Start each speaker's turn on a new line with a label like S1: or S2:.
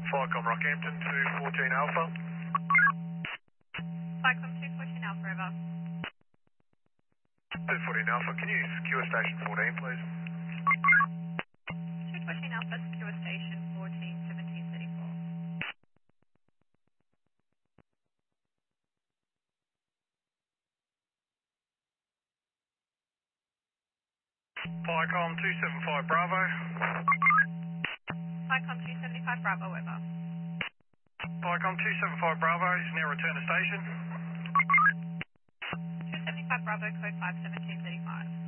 S1: Flycom Rockhampton to 14 Alpha.
S2: Flycom 214 Alpha, over.
S1: 214 Alpha, can you secure station 14, please?
S2: 214 Alpha, secure station 14, 1734.
S1: Flycom 275 Bravo.
S2: Flycom 275 Bravo, over.
S1: Flycom 275 Bravo is now return to station.
S2: 275 Bravo, code 5, 1735.